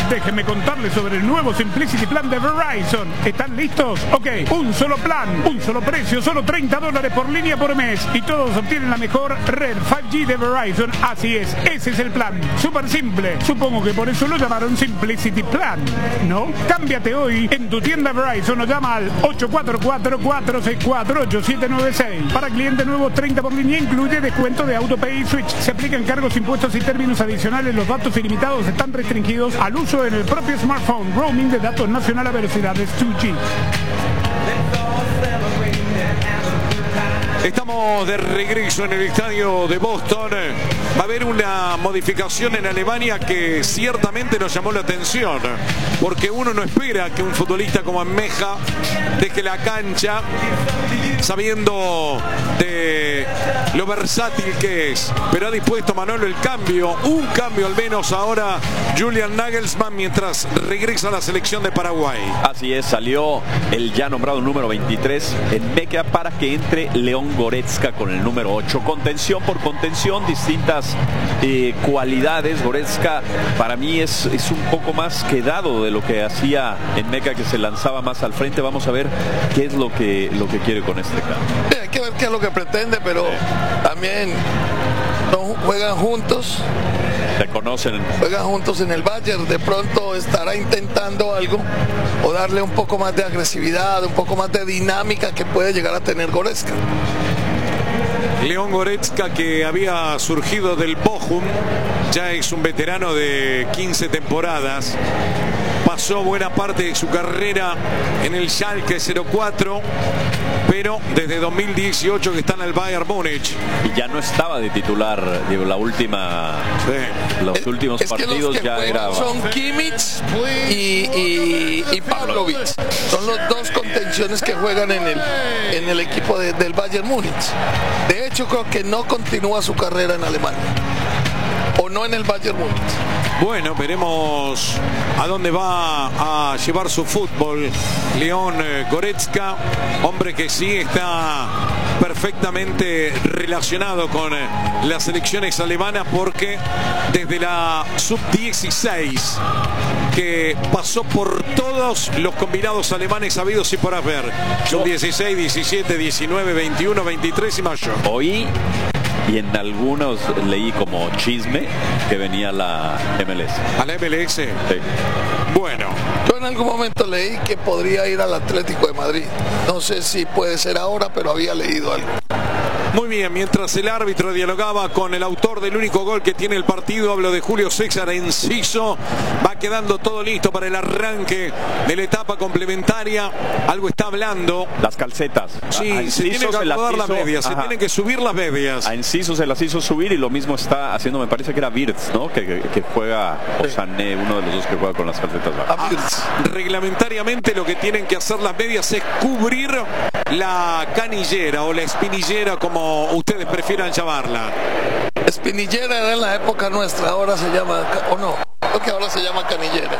Déjenme contarles sobre el nuevo Simplicity Plan de Verizon. ¿Están listos? Ok, un solo plan, un solo precio, solo $30 por línea por mes. Y todos obtienen la mejor red 5G de Verizon. Así es, ese es el plan. Súper simple. Supongo que por eso lo llamaron Simplicity Plan, ¿no? Cámbiate hoy en tu tienda Verizon o llama al 844-464-8796. Para clientes nuevos, 30 por línea, incluye descuento de AutoPay y Switch. Se aplican cargos, impuestos y términos adicionales. Los datos ilimitados están restringidos al uso en el propio smartphone. Roaming de datos nacional a velocidades 2G. Estamos de regreso en el estadio de Boston. Va a haber una modificación en Alemania que ciertamente nos llamó la atención, porque uno no espera que un futbolista como Meja deje la cancha sabiendo de lo versátil que es, pero ha dispuesto Manolo el cambio, un cambio al menos ahora Julian Nagelsmann mientras regresa a la selección de Paraguay. Así es, salió el ya nombrado número 23 en Meca para que entre León Goretzka con el número 8. Contención por contención, distintas cualidades. Goretzka para mí es un poco más quedado de lo que hacía en Meca, que se lanzaba más al frente. Vamos a ver qué es lo que quiere con este cambio. Hay que ver qué es lo que pretende, pero también no juegan juntos. Se conocen. Juegan juntos en el Bayern. De pronto estará intentando algo o darle un poco más de agresividad, un poco más de dinámica que puede llegar a tener Goretzka. León Goretzka, que había surgido del Bochum, ya es un veterano de 15 temporadas. Pasó buena parte de su carrera en el Schalke 04, pero desde 2018 que está en el Bayern Múnich. Y ya no estaba de titular, digo, los últimos partidos que ya era. Son Kimmich y Pavlovic. Son los dos contenciones que juegan en el equipo del Bayern Múnich. De hecho, creo que no continúa su carrera en Alemania, o no en el Bayern Múnich. Bueno, veremos a dónde va a llevar su fútbol León Goretzka, hombre que sí está perfectamente relacionado con las selecciones alemanas, porque desde la sub-16 que pasó por todos los combinados alemanes habidos y por haber, sub-16, 17, 19, 21, 23 y mayor. Hoy y en algunos leí como chisme que venía la MLS. ¿A la MLS? Sí. Bueno. Yo en algún momento leí que podría ir al Atlético de Madrid. No sé si puede ser ahora, pero había leído algo. Muy bien, mientras el árbitro dialogaba con el autor del único gol que tiene el partido, hablo de Julio César Enciso, va quedando todo listo para el arranque de la etapa complementaria. Algo está hablando. Las calcetas. Sí, se tienen que acomodar las medias, se tienen que subir las medias. A Enciso se las hizo subir y lo mismo está haciendo, me parece que era Wirtz, ¿no? Que juega, o Sané, uno de los dos que juega con las calcetas bajas. Reglamentariamente lo que tienen que hacer las medias es cubrir la canillera o la espinillera, como ustedes prefieran llamarla. Espinillera era en la época nuestra, ahora se llama, o no, creo que ahora se llama canillera.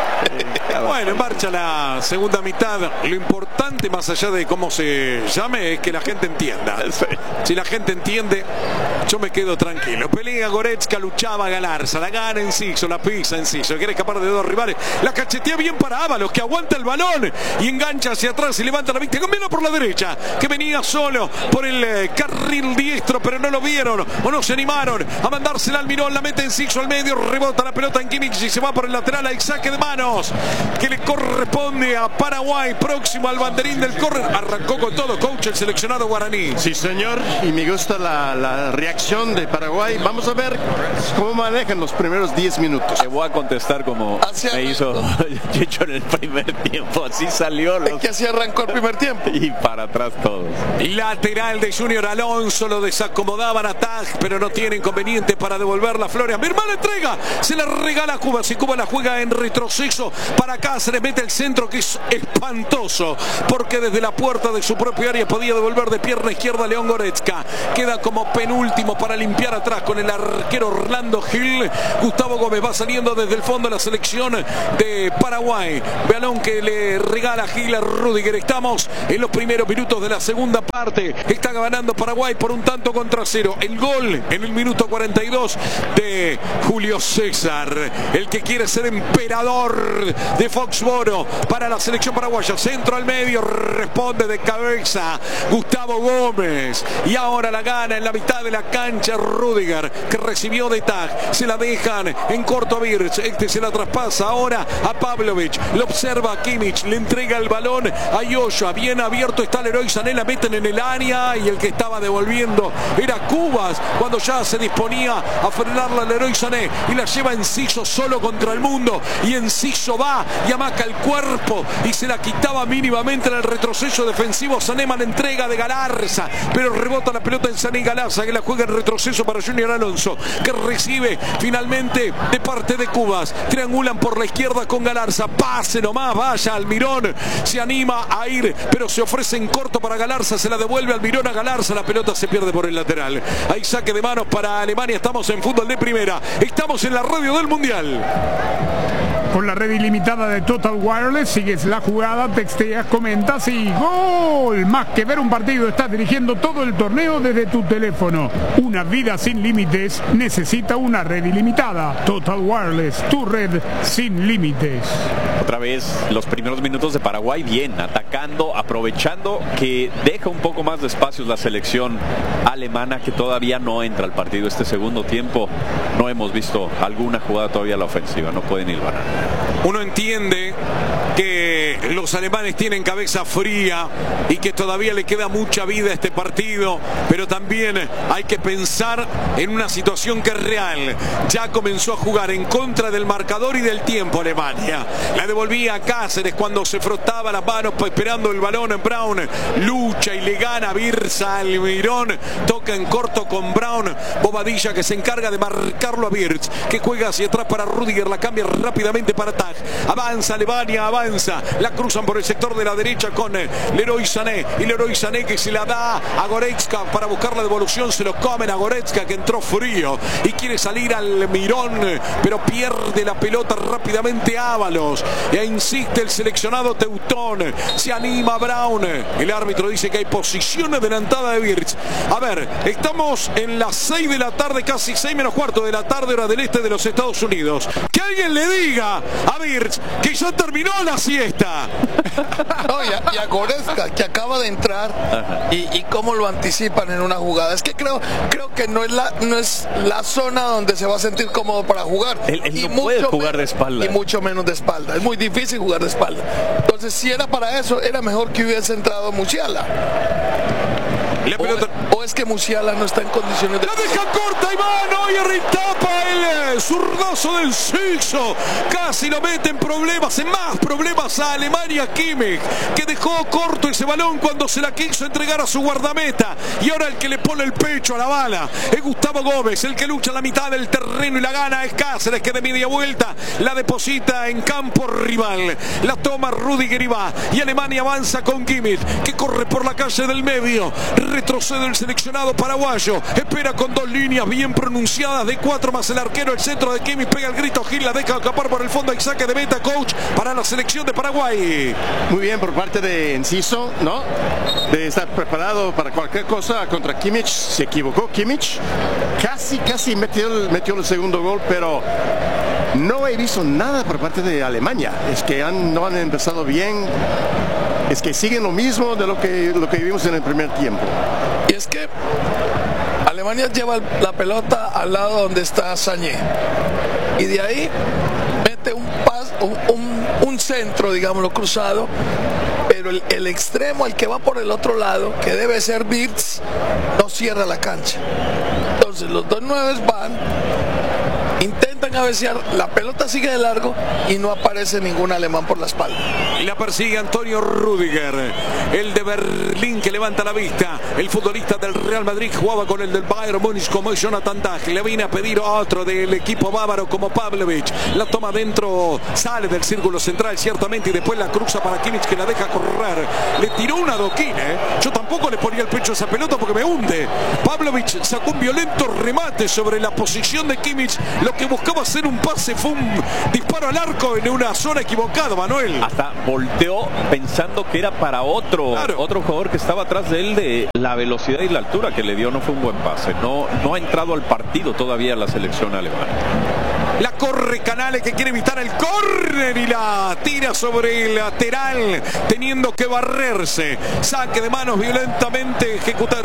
Bueno, en marcha la segunda mitad. Lo importante, más allá de cómo se llame, es que la gente entienda. Si la gente entiende, yo me quedo tranquilo. Pelea Goretzka, luchaba Galarza, la gana Enciso, la pisa Enciso, quiere escapar de dos rivales, la cachetea bien para Ábalos, que aguanta el balón y engancha hacia atrás y levanta la vista, combina por la derecha, que venía solo por el carril diestro, pero no lo vieron o no se animaron a mandársela al Mirón, la mete Enciso al medio, rebota la pelota en Kimmich y se va por el lateral, hay saque de manos que le corresponde a Paraguay, próximo al banderín del córner. Arrancó con todo, coach, el seleccionado guaraní. Sí, señor, y me gusta la reacción de Paraguay. Vamos a ver cómo manejan los primeros 10 minutos. Te voy a contestar como me hizo Chicho en el primer tiempo. Así salió. Es que así arrancó el primer tiempo. Y para atrás todos. Lateral de Junior Alonso, lo desacomodaban a Tag, pero no tiene inconveniente para devolver la Flores. Mi hermana entrega, se la regala a Cuba. Si Cuba la juega en retroceso, para acá se le mete el centro, que es espantoso, porque desde la puerta de su propia área podía devolver de pierna izquierda León Goretzka. Queda como penúltimo para limpiar atrás con el arquero Orlando Gil. Gustavo Gómez va saliendo desde el fondo de la selección de Paraguay. Balón que le regala Gil a Rudiger. Estamos en los primeros minutos de la segunda parte. Está ganando Paraguay por 1-0. El gol en el minuto 42 de Julio César. el que quiere ser emperador de Foxboro para la selección paraguaya. Centro al medio, responde de cabeza Gustavo Gómez. Y ahora la gana en la mitad de la cancha Rüdiger, que recibió de Tag. Se la dejan en corto a Wirtz. Este se la traspasa ahora a Pavlovic. Lo observa a Kimmich. Le entrega el balón a Joshua. Bien abierto está Leroy Sané. La meten en el área y el que estaba devolviendo era Cubas, cuando ya se disponía a frenarla Leroy Sané, y la lleva Enciso solo contra el mundo, y Enciso va y amaca el cuerpo y se la quitaba mínimamente en el retroceso defensivo. Sané, mala entrega de Galarza, pero rebota la pelota en Sané y Galarza, que la juega en retroceso para Junior Alonso, que recibe finalmente de parte de Cubas. Triangulan por la izquierda con Galarza. Pase nomás, vaya Almirón, se anima a ir, pero se ofrece en corto para Galarza, se la devuelve Almirón a Galarza, la pelota se pierde por el lateral. Hay saque de manos para Alemania. Estamos en fútbol de primera, estamos en la radio del Mundial. Con la red ilimitada de Total Wireless, sigues la jugada, texteas, comentas y ¡gol! Más que ver un partido, estás dirigiendo todo el torneo desde tu teléfono. Una vida sin límites necesita una red ilimitada. Total Wireless, tu red sin límites. Otra vez los primeros minutos de Paraguay bien, atacando, aprovechando que deja un poco más de espacios la selección alemana, que todavía no entra al partido. Este segundo tiempo no hemos visto alguna jugada todavía a la ofensiva, no pueden hilvanar. Uno entiende que los alemanes tienen cabeza fría y que todavía le queda mucha vida a este partido, pero también hay que pensar en una situación que es real. Ya comenzó a jugar en contra del marcador y del tiempo Alemania. La devolvía a Cáceres cuando se frotaba las manos esperando el balón. Brown lucha y le gana Birsa Almirón. Toca en corto con Brown. Bobadilla, que se encarga de marcarlo a Wirtz, que juega hacia atrás para Rüdiger. La cambia rápidamente para Tag. Avanza Alemania, avanza. La cruzan por el sector de la derecha con Leroy Sané. Y Leroy Sané, que se la da a Goretzka para buscar la devolución. Se lo comen a Goretzka, que entró frío y quiere salir al Mirón, pero pierde la pelota rápidamente Ábalos. E insiste el seleccionado teutón. Se anima Brown. El árbitro dice que hay posición adelantada de Wirtz. A ver, estamos en las 6 de la tarde, casi 6 menos cuarto de la tarde, hora del este de los Estados Unidos. Que alguien le diga a Wirtz que ya terminó la siesta. No, y a Goretzka, que acaba de entrar, y cómo lo anticipan en una jugada. Es que creo que no es la zona donde se va a sentir cómodo para jugar. Él no puede jugar de espalda. Y mucho menos de espalda. Es muy difícil jugar de espalda. Entonces, si era para eso, era mejor que hubiese entrado Musiala. O es que Musiala no está en condiciones de... La deja corta y mano y retapa el zurdazo del Suizo. Casi lo mete en problemas, en más problemas a Alemania. Kimmich, que dejó corto ese balón cuando se la quiso entregar a su guardameta. Y ahora el que le pone el pecho a la bala es Gustavo Gómez. El que lucha en la mitad del terreno y la gana es Cáceres, que de media vuelta la deposita en campo rival. La toma Rüdiger y va. Y Alemania avanza con Kimmich, que corre por la calle del medio. Retrocede el seleccionado paraguayo. Espera con dos líneas bien pronunciadas de 4 más el arquero. El centro de Kimmich, pega el grito Gil, la deja escapar por el fondo. Hay saque de meta, coach, para la selección de Paraguay. Muy bien por parte de Enciso, ¿no? De estar preparado para cualquier cosa contra Kimmich. Se equivocó Kimmich. Casi metió el segundo gol, pero no he visto nada por parte de Alemania. Es que no han empezado bien. Es que siguen lo mismo de lo que vimos en el primer tiempo. Y es que Alemania lleva la pelota al lado donde está Sané. Y de ahí mete un centro, digámoslo, cruzado. Pero el extremo, el que va por el otro lado, que debe ser Wirtz, no cierra la cancha. Entonces los dos nueves van, intentan cabecear, la pelota sigue de largo y no aparece ningún alemán por la espalda. Y la persigue Antonio Rüdiger, el de Berlín, que levanta la vista. El futbolista del Real Madrid jugaba con el del Bayern Múnich como es Jonathan Tah. Le viene a pedir a otro del equipo bávaro como Pavlovic. La toma dentro, sale del círculo central ciertamente y después la cruza para Kimmich, que la deja correr. Le tiró una adoquín, Yo tampoco le ponía el pecho a esa pelota porque me hunde. Pavlovic sacó un violento remate sobre la posición de Kimmich. Lo que buscaba hacer un pase fue un disparo al arco en una zona equivocada, Manuel. Hasta volteó pensando que era para otro jugador que estaba atrás de él. De la velocidad y la altura que le dio, no fue un buen pase. No ha entrado al partido todavía la selección alemana. La corre Canales que quiere evitar el córner y la tira sobre el lateral, teniendo que barrerse. Saque de manos violentamente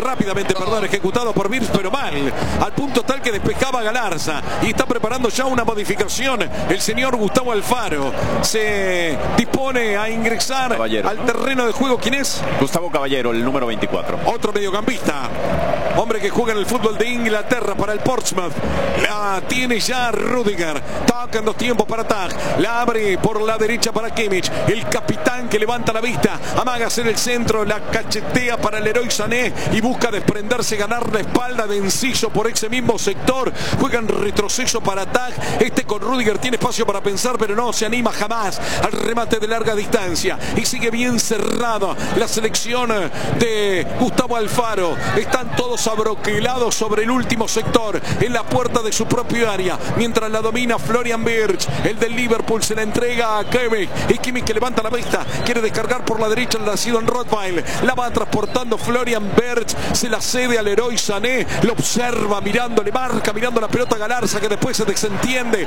ejecutado por Virs, pero mal, al punto tal que despejaba Galarza, y está preparando ya una modificación el señor Gustavo Alfaro. Se dispone a ingresar Caballero, al terreno de juego. ¿Quién es? Gustavo Caballero, el número 24. Otro mediocampista, hombre que juega en el fútbol de Inglaterra para el Portsmouth. La tiene ya Rudiger. Toca en 2 tiempos para Tag. La abre por la derecha para Kimmich. El capitán que levanta la vista. Amaga hacer el centro. La cachetea para el Leroy Sané y busca desprenderse, ganar la espalda de Enciso por ese mismo sector. Juega en retroceso para Tag. Con Rudiger tiene espacio para pensar, pero no se anima jamás al remate de larga distancia. Y sigue bien cerrada la selección de Gustavo Alfaro. Están todos abroquelados sobre el último sector, en la puerta de su propio área, mientras la domina Florian Wirtz. El del Liverpool se la entrega a Kimmich, y Kimmich, que levanta la vista, quiere descargar por la derecha el nacido en Rottweil. La va transportando Florian Wirtz, se la cede al Leroy Sané, lo observa mirando, le marca mirando la pelota a Galarza, que después se desentiende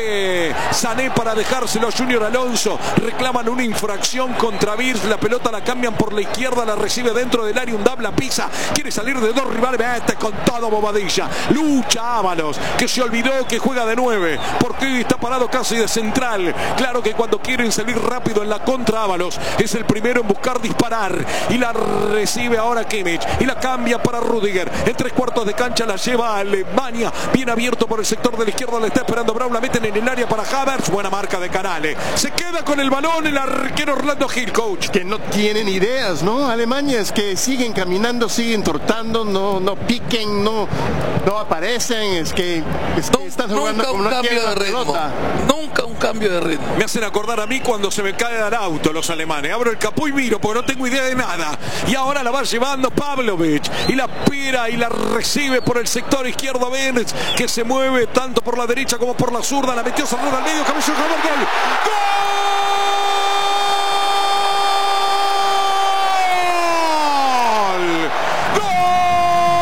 de Sané para dejárselo a Junior Alonso. Reclaman una infracción contra Virs, la pelota la cambian por la izquierda, la recibe dentro del área, Undab la pisa, quiere salir de 2 rivales, mete con todo Bobadilla, lucha Ábalos, que se olvidó que juega de 9, porque está parado casi de central. Claro que cuando quieren salir rápido en la contra, Ábalos es el primero en buscar disparar, y la recibe ahora Kimmich, y la cambia para Rudiger, en 3/4 de cancha la lleva a Alemania, bien abierto por el sector de la izquierda, le está esperando Brown, la meten en el área para Havertz, buena marca de Canales, se queda con el balón el arquero Orlando Gil, coach. Que no tienen ideas, ¿no? Alemania es que siguen caminando, siguen trotando, no piquen, no aparecen, es que están jugando como nunca un cambio de ritmo. Nunca un cambio de ritmo. Me hacen acordar a mí cuando se me cae al auto los alemanes. Abro el capó y miro porque no tengo idea de nada. Y ahora la va llevando Pavlovic y la pira y la recibe por el sector izquierdo Benz, que se mueve tanto por la derecha como por la zurda. La metió cerrada al medio, cabello, gol. ¡Gol!